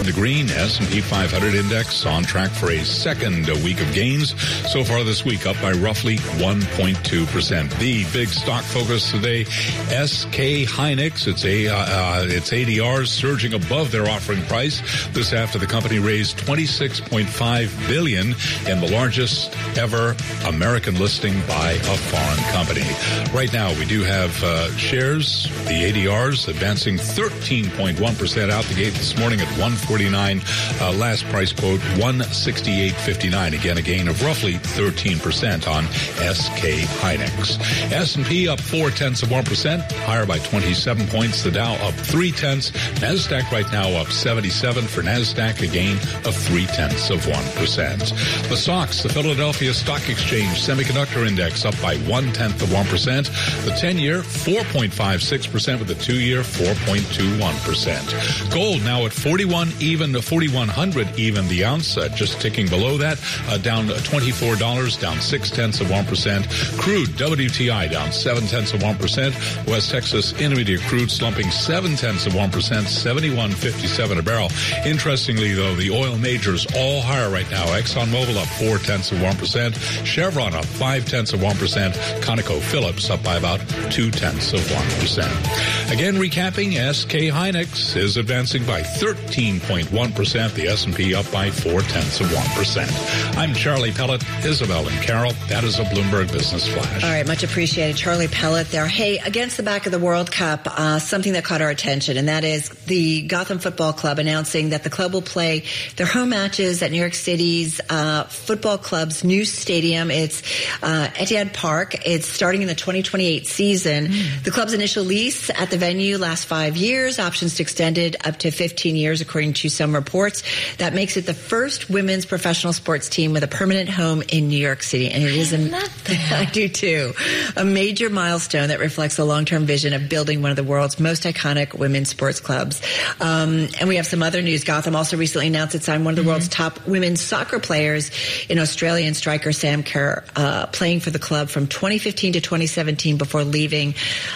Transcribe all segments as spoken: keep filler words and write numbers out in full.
the green. S and P five hundred index on track for a second week of gains. So far this week, up by roughly one point two percent. The big stock focus today, S K Hynix. It's a uh, uh, its A D Rs surging above their offering price. This after the company raised twenty-six point five billion dollars in the largest ever American listing by a foreign company. Right now, we do have uh, shares, the A D Rs, advancing thirteen point one percent out the gate this morning at one forty-nine. Uh, last price quote, one sixty-eight fifty-nine. Again, a gain of roughly thirteen percent on S K Hynix. S and P up four tenths of one percent, higher by twenty-seven points. The Dow up three tenths. NASDAQ right now up seventy-seven. For NASDAQ, a gain of three tenths of one percent. The S O X, the Philadelphia Stock Exchange Semiconductor Index, up by one tenth of one percent. The ten-year, four point five six percent, with the two-year, four point two one percent. Gold now at forty-one even to forty-one hundred even the ounce, uh, just ticking below that, uh, down twenty-four dollars, down six tenths of one percent. Crude W T I down seven tenths of one percent. West Texas Intermediate crude slumping seven tenths of one percent, seventy-one fifty-seven a barrel. Interestingly, though, the oil majors all higher right now. ExxonMobil up four tenths of one percent. Chevron up five tenths of one percent. ConocoPhillips up by about two tenths of one percent. Again, recapping, S K Hynix is advancing by thirteen point one percent. The S and P up by four tenths of one percent. I'm Charlie Pellet, Isabel and Carol. That is a Bloomberg Business Flash. All right, much appreciated. Charlie Pellet there. Hey, against the back of the World Cup, uh, something that caught our attention, and that is the Gotham Football Club announcing that the club will play their home matches at New York City's uh, football club's new stadium. It's uh, Etihad Park. It's starting in the twenty twenty-eight season. Mm. The club's initial lease at the venue lasts five years. Options to extend it up to fifteen years, according to some reports. That makes it the first women's professional sports team with a permanent home in New York City. And it is a, I do too, a major milestone that reflects the long-term vision of building one of the world's most iconic women's sports clubs. Um, and we have some other news. Gotham also recently announced it signed one of the mm-hmm. world's top women's soccer players in Australian striker Sam Kerr, uh, playing for the club from twenty fifteen to twenty seventeen before leaving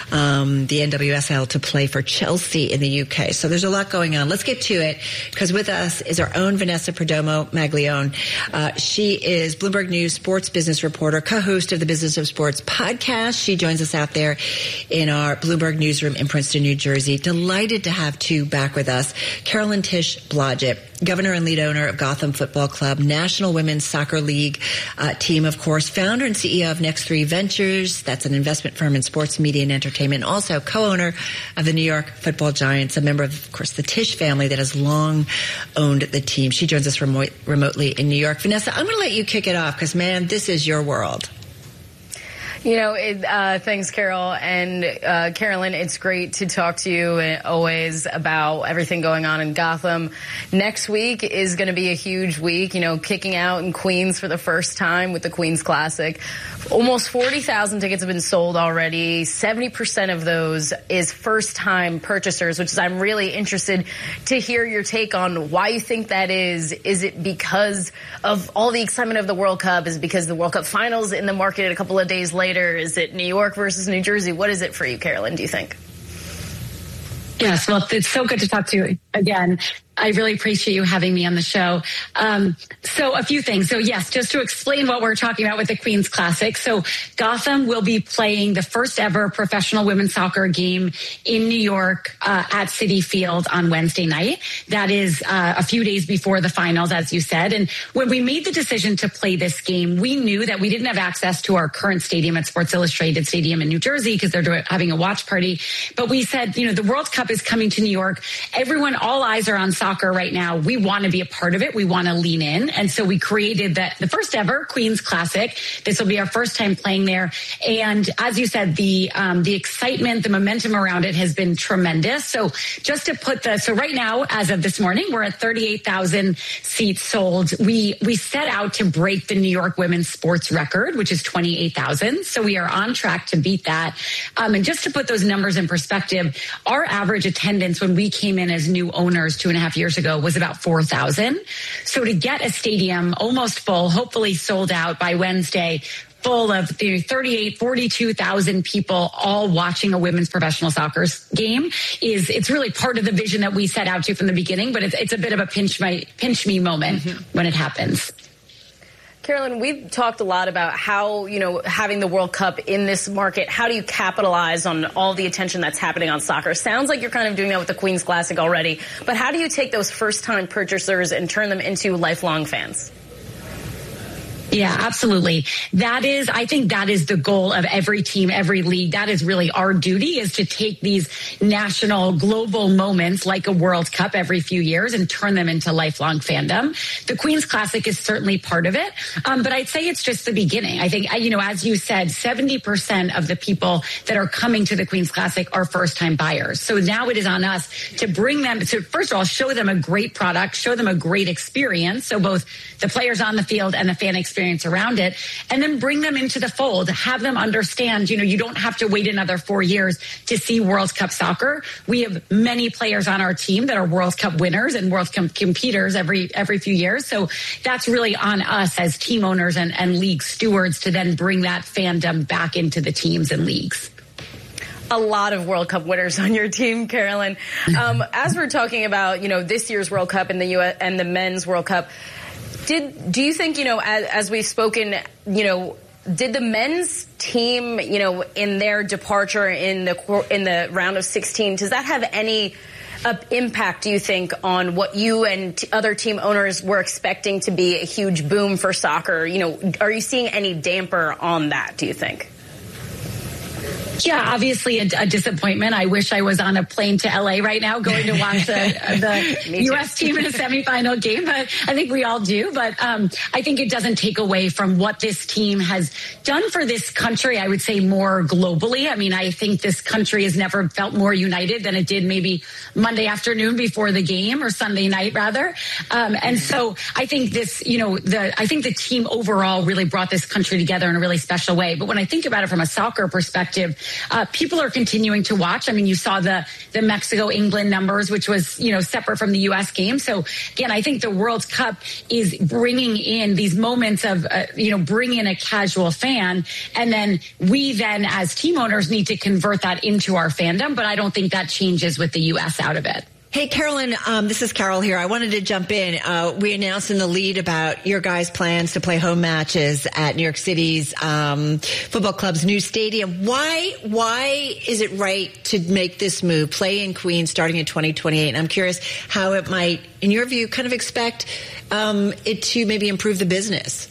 um, the N W S L to play for Chelsea in the U K. So there's a lot going on. Let's get to it, because with us is our own Vanessa Perdomo Maglione. Uh, she is Bloomberg News sports business reporter, co-host of the Business of Sports podcast. She joins us out there in our Bloomberg newsroom in Princeton, New Jersey. Delighted to have two back with us. Carolyn Tish Blodgett, governor and lead owner of Gotham Football Club, National Women's Soccer League uh, team, of course, founder and C E O of Next Three Ventures. That's an investment firm in sports, media, and entertainment. Also co-owner of the New York Football Giants, a member of, of course, the Tish family that has long owned the team. She joins us remote, remotely in New York. Vanessa, I'm going to let you kick it off because, man, this is your world. You know, it, uh, thanks, Carol. And uh, Carolyn, it's great to talk to you always about everything going on in Gotham. Next week is going to be a huge week, you know, kicking out in Queens for the first time with the Queens Classic. Almost forty thousand tickets have been sold already. seventy percent of those is first-time purchasers, which is I'm really interested to hear your take on why you think that is. Is it because of all the excitement of the World Cup? Is it because the World Cup finals in the market a couple of days later? Is it New York versus New Jersey? What is it for you, Carolyn, do you think? Yes, well, it's so good to talk to you again. I really appreciate you having me on the show. Um, so a few things. So yes, just to explain what we're talking about with the Queens Classic. So Gotham will be playing the first ever professional women's soccer game in New York uh, at Citi Field on Wednesday night. That is uh, a few days before the finals, as you said. And when we made the decision to play this game, we knew that we didn't have access to our current stadium at Sports Illustrated Stadium in New Jersey because they're doing, having a watch party. But we said, you know, the World Cup is coming to New York. Everyone, all eyes are on soccer right now. We want to be a part of it. We want to lean in. And so we created that the first ever Queens Classic. This will be our first time playing there. And as you said, the um, the excitement, the momentum around it has been tremendous. So just to put the, so right now, as of this morning, we're at thirty-eight thousand seats sold. We, we set out to break the New York women's sports record, which is twenty-eight thousand. So we are on track to beat that. Um, and just to put those numbers in perspective, our average attendance when we came in as new owners two and a half years ago was about four thousand. So to get a stadium almost full, hopefully sold out by Wednesday, full of you know, thirty-eight, forty-two thousand people all watching a women's professional soccer game is it's really part of the vision that we set out to from the beginning, but it's, it's a bit of a pinch my pinch me moment mm-hmm. when it happens. Carolyn, we've talked a lot about how, you know, having the World Cup in this market, how do you capitalize on all the attention that's happening on soccer? Sounds like you're kind of doing that with the Queen's Classic already, but how do you take those first-time purchasers and turn them into lifelong fans? Yeah, absolutely. That is, I think that is the goal of every team, every league. That is really our duty, is to take these national, global moments like a World Cup every few years and turn them into lifelong fandom. The Queen's Classic is certainly part of it. Um, but I'd say it's just the beginning. I think, you know, as you said, seventy percent of the people that are coming to the Queen's Classic are first-time buyers. So now it is on us to bring them to, first of all, show them a great product, show them a great experience. So both the players on the field and the fan experience around it, and then bring them into the fold, have them understand, you know, you don't have to wait another four years to see World Cup soccer. We have many players on our team that are World Cup winners and World Cup competitors every every few years. So that's really on us as team owners and, and league stewards to then bring that fandom back into the teams and leagues. A lot of World Cup winners on your team, Carolyn. Um, as we're talking about, you know, this year's World Cup and the U S and the men's World Cup, Did do you think, you know, as, as we've spoken, you know, did the men's team, you know, in their departure in the in the round of sixteen, does that have any uh, impact, do you think, on what you and t- other team owners were expecting to be a huge boom for soccer? You know, are you seeing any damper on that, do you think? Yeah, obviously a, a disappointment. I wish I was on a plane to L A right now going to watch the, the U S team in a semifinal game, but I think we all do. But um, I think it doesn't take away from what this team has done for this country, I would say more globally. I mean, I think this country has never felt more united than it did maybe Monday afternoon before the game, or Sunday night rather. Um, and so I think this, you know, the I think the team overall really brought this country together in a really special way. But when I think about it from a soccer perspective, Uh, people are continuing to watch. I mean, you saw the the Mexico-England numbers, which was, you know, separate from the U S game. So, again, I think the World Cup is bringing in these moments of, uh, you know, bring in a casual fan. And then we then, as team owners, need to convert that into our fandom. But I don't think that changes with the U S out of it. Hey, Carolyn, um, this is Carol here. I wanted to jump in. Uh, we announced in the lead about your guys' plans to play home matches at New York City's um, football club's new stadium. Why why is it right to make this move, play in Queens starting in twenty twenty-eight? And I'm curious how it might, in your view, kind of expect um, it to maybe improve the business.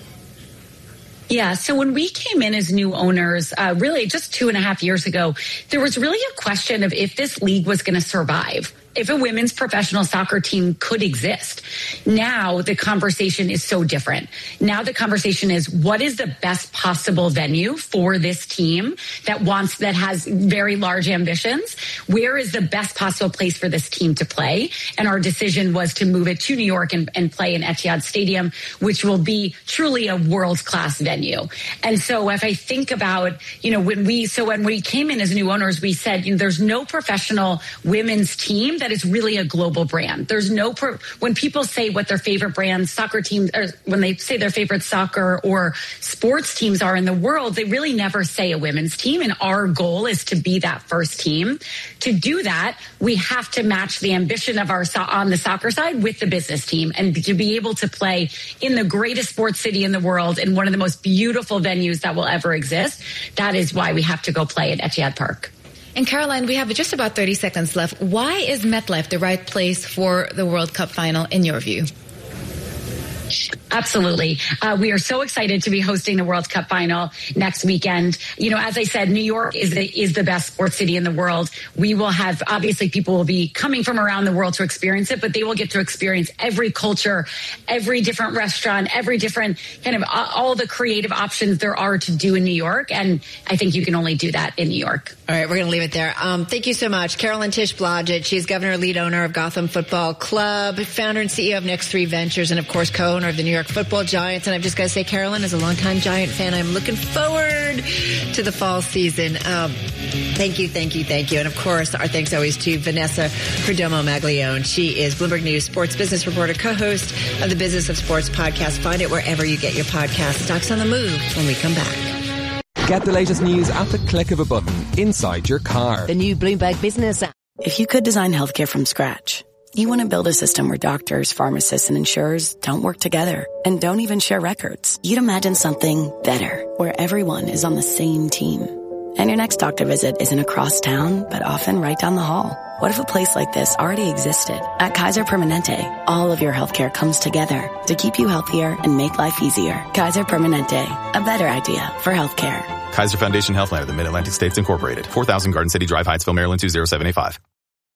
Yeah, so when we came in as new owners, uh, really just two and a half years ago, there was really a question of if this league was going to survive, if a women's professional soccer team could exist. Now the conversation is so different. Now the conversation is, what is the best possible venue for this team that wants, that has very large ambitions? Where is the best possible place for this team to play? And our decision was to move it to New York and, and play in Etihad Stadium, which will be truly a world-class venue. And so if I think about, you know, when we, so when we came in as new owners, we said, you know, there's no professional women's team that is really a global brand. There's no, pro- when people say what their favorite brands, soccer teams, or when they say their favorite soccer or sports teams are in the world, they really never say a women's team. And our goal is to be that first team. To do that, we have to match the ambition of our, so- on the soccer side with the business team, and to be able to play in the greatest sports city in the world, in one of the most beautiful venues that will ever exist. That is why we have to go play at Etihad Park. And Caroline, we have just about thirty seconds left. Why is MetLife the right place for the World Cup final, in your view? Absolutely. Uh, we are so excited to be hosting the World Cup final next weekend. You know, as I said, New York is the, is the best sports city in the world. We will have, obviously, people will be coming from around the world to experience it, but they will get to experience every culture, every different restaurant, every different kind of uh, all the creative options there are to do in New York. And I think you can only do that in New York. All right, we're going to leave it there. Um, thank you so much. Carolyn Tish Blodgett. She's governor, lead owner of Gotham Football Club, founder and C E O of Next Three Ventures, and, of course, co-owner of the New York York football Giants. And I've just got to say, Carolyn, as a longtime Giant fan, I'm looking forward to the fall season. Um, thank you, thank you, thank you. And of course, our thanks always to Vanessa Perdomo Maglione. She is Bloomberg News sports business reporter, co-host of the Business of Sports podcast. Find it wherever you get your podcasts. Stocks on the move when we come back. Get the latest news at the click of a button inside your car. The new Bloomberg Business app. If you could design healthcare from scratch, you want to build a system where doctors, pharmacists, and insurers don't work together and don't even share records. You'd imagine something better, where everyone is on the same team. And your next doctor visit isn't across town, but often right down the hall. What if a place like this already existed? At Kaiser Permanente, all of your healthcare comes together to keep you healthier and make life easier. Kaiser Permanente, a better idea for healthcare. Kaiser Foundation Health Plan of the Mid-Atlantic States Incorporated. four thousand Garden City Drive, Hyattsville, Maryland two zero seven eight five.